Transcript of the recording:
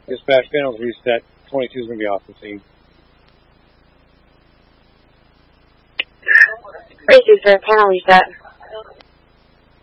Dispatch panels reset. 22 is going to be off the scene. Racing for panel reset.